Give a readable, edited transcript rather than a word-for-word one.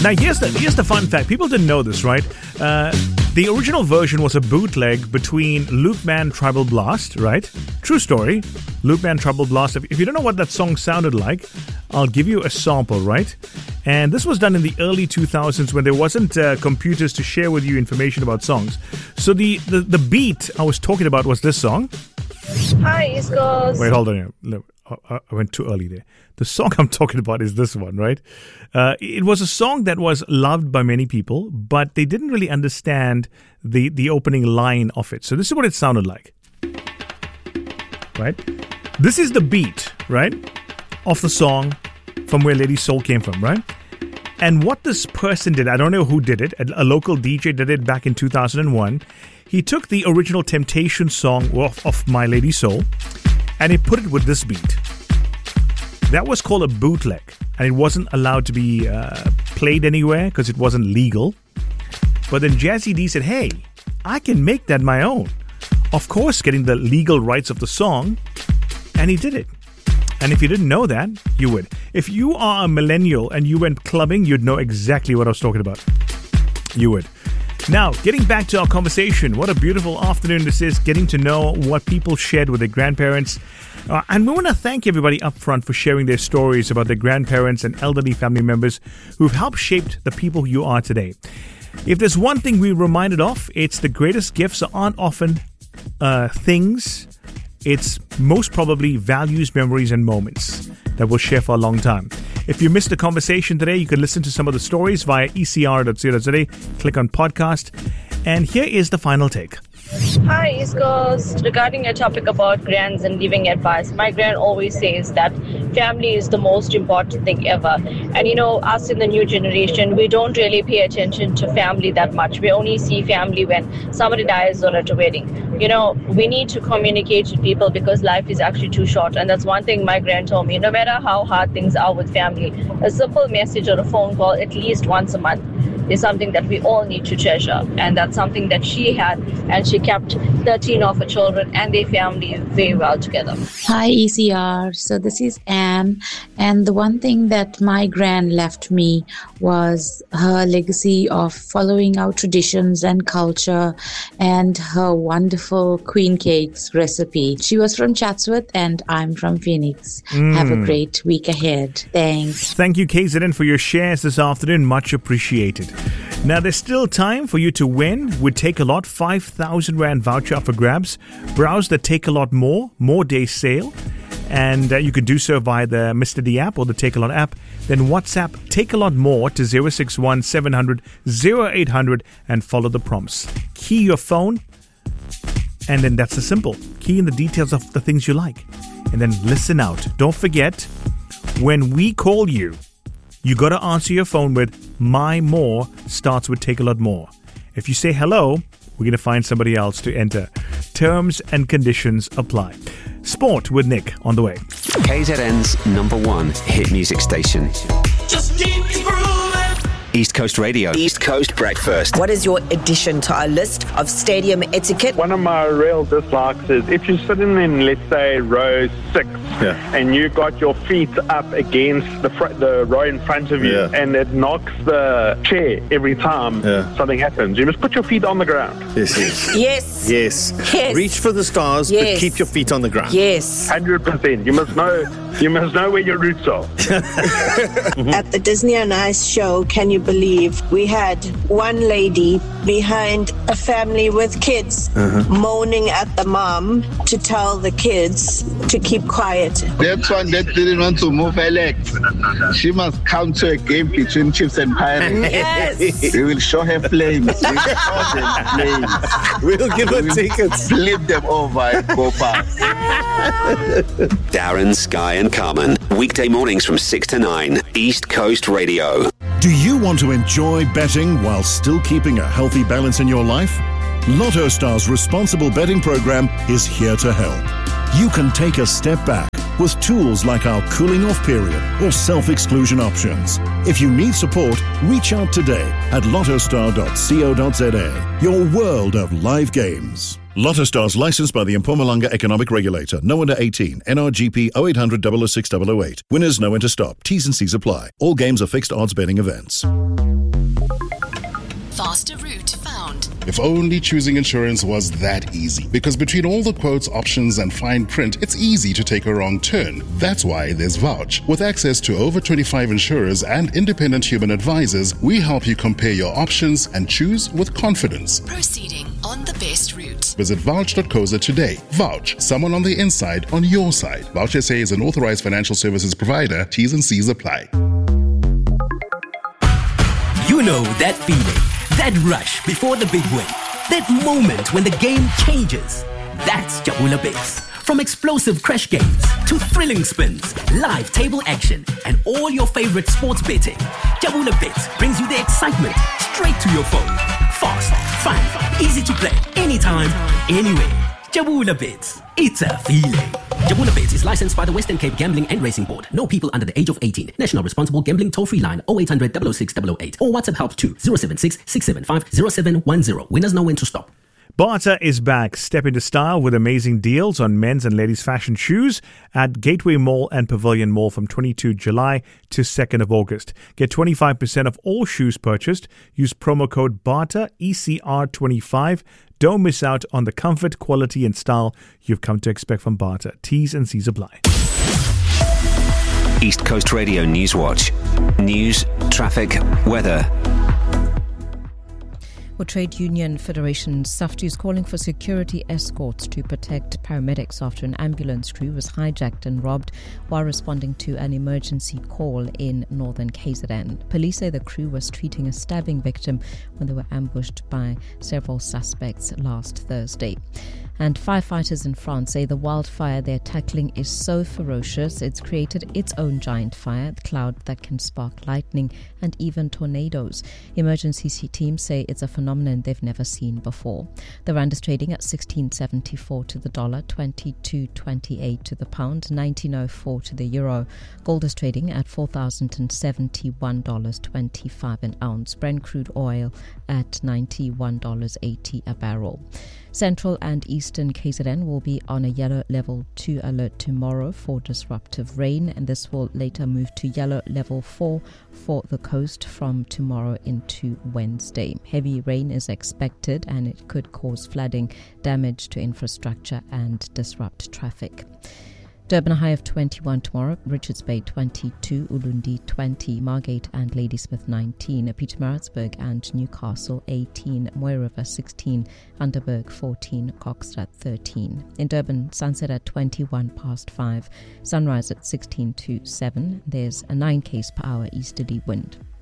Now, here's the fun fact. People didn't know this, right? The original version was a bootleg between Luke Man Tribal Blast, right? True story. Luke Man Tribal Blast. If you don't know what that song sounded like, I'll give you a sample, right? And this was done in the early 2000s when there wasn't computers to share with you information about songs. So the beat I was talking about was this song. Hi, East Coast. Wait, hold on. Look, I went too early there. The song I'm talking about is this one, right? It was a song that was loved by many people, but they didn't really understand the opening line of it. So this is what it sounded like, right? This is the beat, right, of the song from where Lady Soul came from, right? And what this person did, I don't know who did it, a local DJ did it back in 2001. He took the original Temptation song of My Lady Soul and he put it with this beat. That was called a bootleg, and it wasn't allowed to be played anywhere because it wasn't legal. But then Jazzy D said, hey, I can make that my own. Of course, getting the legal rights of the song, and he did it. And if you didn't know that, you would. If you are a millennial and you went clubbing, you'd know exactly what I was talking about. You would. Now, getting back to our conversation, what a beautiful afternoon this is, getting to know what people shared with their grandparents. And we want to thank everybody up front for sharing their stories about their grandparents and elderly family members who've helped shape the people you are today. If there's one thing we're reminded of, it's the greatest gifts aren't often things. It's most probably values, memories, and moments that we'll share for a long time. If you missed the conversation today, you can listen to some of the stories via ecr.co.za. Click on podcast. And here is the final take. Hi, East Coast. Regarding a topic about grands and giving advice, my grand always says that family is the most important thing ever. And you know, us in the new generation, we don't really pay attention to family that much. We only see family when somebody dies or at a wedding. You know, we need to communicate with people because life is actually too short. And that's one thing my grand told me. No matter how hard things are with family, a simple message or a phone call at least once a month is something that we all need to treasure. And that's something that she had, and she kept 13 of her children and their family very well together. Hi, ECR. So this is Anne. And the one thing that my gran left me was her legacy of following our traditions and culture and her wonderful queen cakes recipe. She was from Chatsworth and I'm from Phoenix. Have a great week ahead. Thanks. Thank you, KZN, for your shares this afternoon. Much appreciated. Now, there's still time for you to win with Take A Lot. 5,000 Rand voucher up for grabs. Browse the Take A Lot more day sale. And you can do so via the Mr. D app or the Take A Lot app. Then WhatsApp Take A Lot more to 061 700 0800 and follow the prompts. Key your phone, and then that's the simple. Key in the details of the things you like. And then listen out. Don't forget, when we call you, you got to answer your phone with My More starts with Take A Lot more. If you say hello, we're going to find somebody else to enter. Terms and conditions apply. Sport with Nick on the way. KZN's #1 hit music station. Just keep it grooving. East Coast Radio. East Coast Breakfast. What is your addition to our list of stadium etiquette? One of my real dislikes is if you're sitting in, let's say, row 6, and you got your feet up against the row in front of you, and it knocks the chair every time something happens. You must put your feet on the ground. Yes. Reach for the stars, but keep your feet on the ground. 100%. You must know where your roots are. At the Disney on Ice show, can you believe we had one lady behind a family with kids moaning at the mom to tell the kids to keep quiet. That one that didn't want to move her legs. She must come to a game between Chiefs and Pirates. Yes. We will show her flames. We'll give her tickets. Flip them over and go past. Darren, Sky and Carmen. Weekday mornings from 6 to 9. East Coast Radio. Do you want to enjoy betting while still keeping a healthy balance in your life? Lotto Star's responsible betting program is here to help. You can take a step back with tools like our cooling off period or self-exclusion options. If you need support, reach out today at lottostar.co.za, your world of live games. Lotto Stars licensed by the Mpumalanga Economic Regulator. No under 18. NRGP 0800 006 008. Winners know when to stop. T's and C's apply. All games are fixed odds betting events. Faster route found. If only choosing insurance was that easy. Because between all the quotes, options, and fine print, it's easy to take a wrong turn. That's why there's Vouch. With access to over 25 insurers and independent human advisors, we help you compare your options and choose with confidence. Proceeding on the best route. Visit vouch.co.za today. Vouch, someone on the inside on your side. Vouch SA is an authorized financial services provider. T's and C's apply. You know that feeling, that rush before the big win, that moment when the game changes. That's Jabula Bits. From explosive crash games to thrilling spins, live table action, and all your favorite sports betting, Jabula Bits brings you the excitement straight to your phone. Fast, fun, easy to play, anytime, anywhere. Jabula Bits. It's a feeling. Jabula Bits is licensed by the Western Cape Gambling and Racing Board. No people under the age of 18. National Responsible Gambling Toll-Free Line 0800 006 008 or WhatsApp help to 076 675 0710. Winners know when to stop. Bata is back. Step into style with amazing deals on men's and ladies' fashion shoes at Gateway Mall and Pavilion Mall from 22 July to 2nd of August. Get 25% of all shoes purchased. Use promo code BATA ECR25. Don't miss out on the comfort, quality and style you've come to expect from Bata. T's and C's apply. East Coast Radio News Watch. News, traffic, weather. Well, Trade Union Federation SAFTU is calling for security escorts to protect paramedics after an ambulance crew was hijacked and robbed while responding to an emergency call in northern KZN. Police say the crew was treating a stabbing victim when they were ambushed by several suspects last Thursday. And firefighters in France say the wildfire they're tackling is so ferocious it's created its own giant fire, the cloud that can spark lightning and even tornadoes. Emergency teams say it's a phenomenon they've never seen before. The rand is trading at 16.74 to the dollar, 22.28 to the pound, 19.04 to the euro. Gold is trading at $4,071.25 an ounce. Brent crude oil at $91.80 a barrel. Central and Eastern KZN will be on a yellow level 2 alert tomorrow for disruptive rain, and this will later move to yellow level 4 for the coast from tomorrow into Wednesday. Heavy rain is expected and it could cause flooding, damage to infrastructure and disrupt traffic. Durban a high of 21 tomorrow, Richards Bay 22, Ulundi 20, Margate and Ladysmith 19, Pietermaritzburg and Newcastle 18, Mooi River 16, Underberg 14, Kokstad 13. In Durban, sunset at 21 past 5, sunrise at 16 to 7. There's a 9 km/h easterly wind.